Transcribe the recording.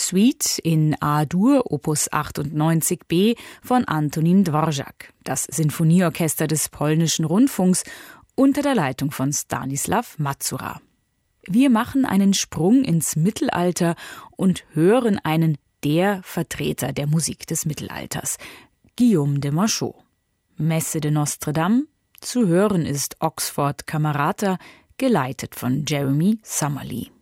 Suite in A-Dur, Opus 98b von Antonín Dvořák, das Sinfonieorchester des polnischen Rundfunks unter der Leitung von Stanisław Mazura. Wir machen einen Sprung ins Mittelalter und hören einen der Vertreter der Musik des Mittelalters, Guillaume de Machaut. Messe de Notre-Dame, zu hören ist Oxford Camerata, geleitet von Jeremy Summerlee.